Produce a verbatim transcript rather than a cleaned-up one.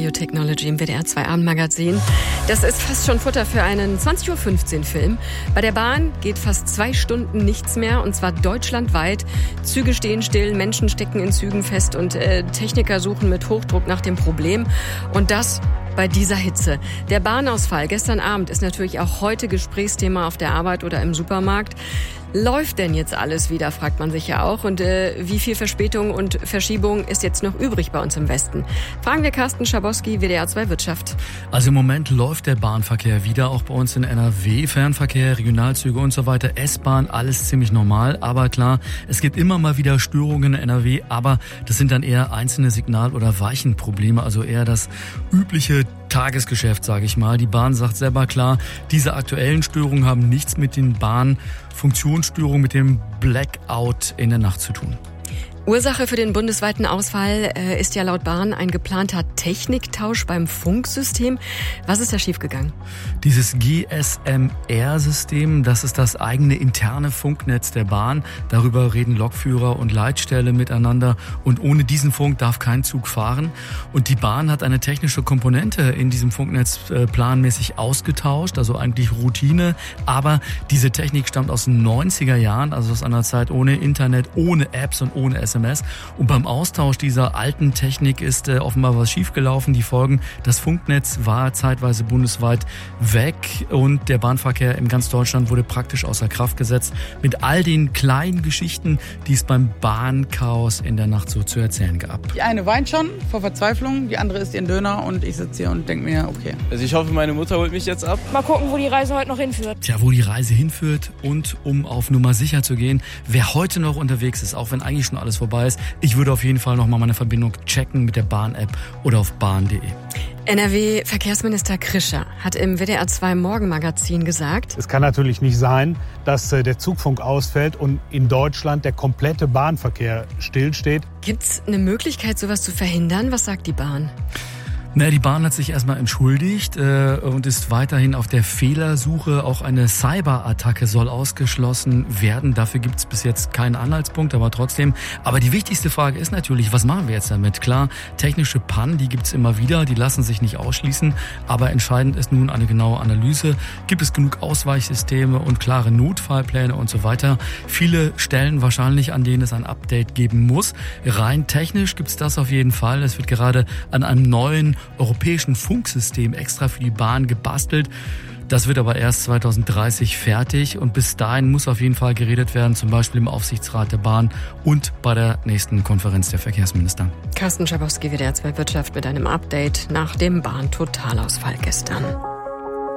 Biotechnology im W D R zwei Abendmagazin. Das ist fast schon Futter für einen zwanzig Uhr fünfzehn Film. Bei der Bahn geht fast zwei Stunden nichts mehr, und zwar deutschlandweit. Züge stehen still, Menschen stecken in Zügen fest und äh, Techniker suchen mit Hochdruck nach dem Problem. Und das bei dieser Hitze. Der Bahnausfall gestern Abend ist natürlich auch heute Gesprächsthema auf der Arbeit oder im Supermarkt. Läuft denn jetzt alles wieder, fragt man sich ja auch. Und äh, wie viel Verspätung und Verschiebung ist jetzt noch übrig bei uns im Westen? Fragen wir Carsten Schabowski, W D R zwei Wirtschaft. Also im Moment läuft der Bahnverkehr wieder, auch bei uns in N R W. Fernverkehr, Regionalzüge und so weiter, S-Bahn, alles ziemlich normal. Aber klar, es gibt immer mal wieder Störungen in N R W, aber das sind dann eher einzelne Signal- oder Weichenprobleme, also eher das übliche Tagesgeschäft, sage ich mal. Die Bahn sagt selber klar, diese aktuellen Störungen haben nichts mit den Bahnfunktionsstörungen, mit dem Blackout in der Nacht zu tun. Ursache für den bundesweiten Ausfall äh, ist ja laut Bahn ein geplanter Techniktausch beim Funksystem. Was ist da schiefgegangen? Dieses G S M R-System, das ist das eigene interne Funknetz der Bahn. Darüber reden Lokführer und Leitstelle miteinander. Und ohne diesen Funk darf kein Zug fahren. Und die Bahn hat eine technische Komponente in diesem Funknetz äh, planmäßig ausgetauscht, also eigentlich Routine. Aber diese Technik stammt aus den neunziger Jahren, also aus einer Zeit ohne Internet, ohne Apps und ohne S M S. Und beim Austausch dieser alten Technik ist äh, offenbar was schiefgelaufen. Die Folgen: Das Funknetz war zeitweise bundesweit weg und der Bahnverkehr in ganz Deutschland wurde praktisch außer Kraft gesetzt, mit all den kleinen Geschichten, die es beim Bahnchaos in der Nacht so zu erzählen gab. Die eine weint schon vor Verzweiflung, die andere isst ihren Döner und ich sitze hier und denke mir, okay. Also ich hoffe, meine Mutter holt mich jetzt ab. Mal gucken, wo die Reise heute noch hinführt. Tja, wo die Reise hinführt, und um auf Nummer sicher zu gehen, wer heute noch unterwegs ist, auch wenn eigentlich schon alles vorbei ist, ich würde auf jeden Fall noch mal meine Verbindung checken mit der Bahn-App oder auf bahn punkt de. N R W-Verkehrsminister Krischer hat im W D R zwei Morgenmagazin gesagt: Es kann natürlich nicht sein, dass der Zugfunk ausfällt und in Deutschland der komplette Bahnverkehr stillsteht. Gibt's eine Möglichkeit, sowas zu verhindern? Was sagt die Bahn? Na, die Bahn hat sich erstmal entschuldigt äh, und ist weiterhin auf der Fehlersuche. Auch eine Cyberattacke soll ausgeschlossen werden. Dafür gibt's bis jetzt keinen Anhaltspunkt, aber trotzdem. Aber die wichtigste Frage ist natürlich, was machen wir jetzt damit? Klar, technische Pannen, die gibt's immer wieder, die lassen sich nicht ausschließen. Aber entscheidend ist nun eine genaue Analyse. Gibt es genug Ausweichsysteme und klare Notfallpläne und so weiter? Viele Stellen wahrscheinlich, an denen es ein Update geben muss. Rein technisch gibt's das auf jeden Fall. Es wird gerade an einem neuen europäischen Funksystem extra für die Bahn gebastelt. Das wird aber erst zwanzig dreißig fertig, und bis dahin muss auf jeden Fall geredet werden, zum Beispiel im Aufsichtsrat der Bahn und bei der nächsten Konferenz der Verkehrsminister. Carsten Schabowski, W D R zwei Wirtschaft, mit einem Update nach dem Bahntotalausfall gestern.